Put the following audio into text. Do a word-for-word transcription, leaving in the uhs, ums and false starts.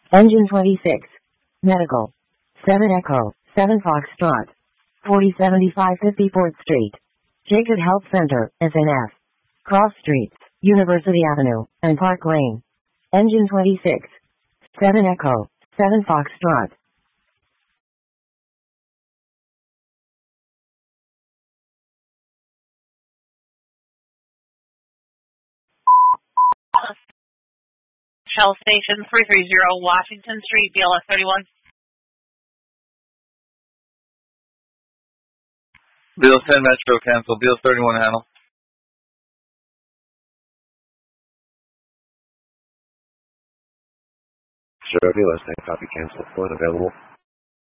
Engine twenty-six. Medical. seven Echo, seven Foxtrot. forty seventy-five fifty-fourth Street. Jacob Health Center, S N F. Cross Streets, University Avenue, and Park Lane. Engine twenty-six. seven Echo, seven Foxtrot. Shell Station, three thirty Washington Street, B L S thirty-one. B L S ten Metro, cancel. B L S thirty-one, handle. Sure, B L S ten, copy, cancel. Fourth available.